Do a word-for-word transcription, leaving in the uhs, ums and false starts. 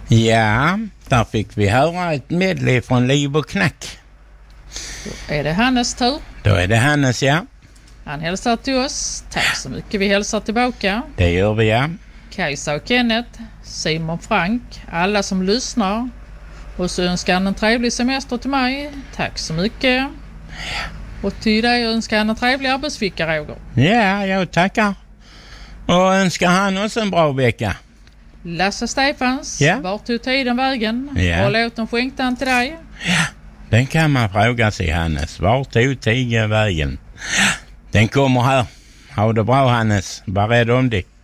Ja, där fick vi höra ett medley från Liv och Knack. Då är det Hannes tur. Då är det Hannes, ja. Han hälsar till oss. Tack så mycket, vi hälsar tillbaka. Det gör vi, ja. Kajsa och Kenneth, Simon Frank, alla som lyssnar. Och så önskar han en trevlig semester till mig. Tack så mycket. Och till dig önskar han en trevlig arbetsvecka, Roger. Ja, jag tackar. Och önskar han också en bra vecka. Lasse Stefans, ja. Vart tog tiden vägen? Ja. Och låt den skänkte han till dig. Ja, den kan man fråga sig, Hannes. Vart tog tiden vägen? Den kommer här. Ha det bra, Hannes. Var rädd om dig.